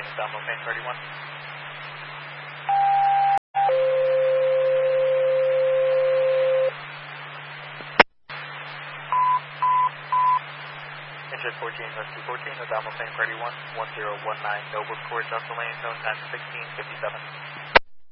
Download Plane 31. Engine 14, Rescue 14, Download Plane 31, 1019, Noble Court, Delta Lane, zone 101657.